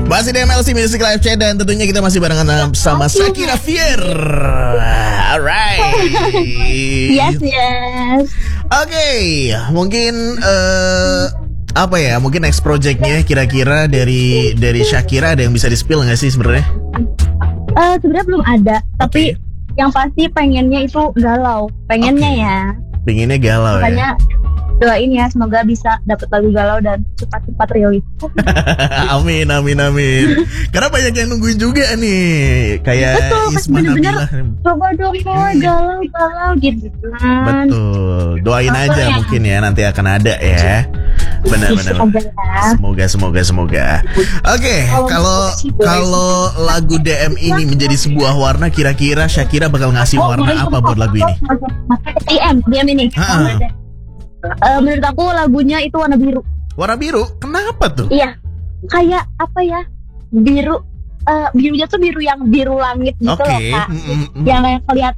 Masih di MLC Music Live Chat dan tentunya kita masih barengan sama Shakira Fier. Alright. Yes. Oke, mungkin apa ya? Mungkin next projectnya kira-kira dari Shakira ada yang bisa di-spill nggak sih sebenarnya? Sebenarnya belum ada, tapi yang pasti pengennya itu galau, pengennya Pengennya galau makanya doain ya, semoga bisa dapat lagu galau dan cepat-cepat rilis. Amin. Karena banyak yang nungguin juga nih, kayak Isma Nabila. Coba dong galau gitu kan. Betul, doain aja mungkin ya, nanti akan ada ya. Benar. Semoga. Oke, kalau lagu DM ini menjadi sebuah warna, kira-kira Shakira bakal ngasih warna apa buat lagu ini? DM ini. Menurut aku lagunya itu warna biru. Warna biru? Kenapa tuh? Iya, kayak apa ya? Biru, birunya tuh biru yang biru langit gitu loh Kak. Yang kelihatan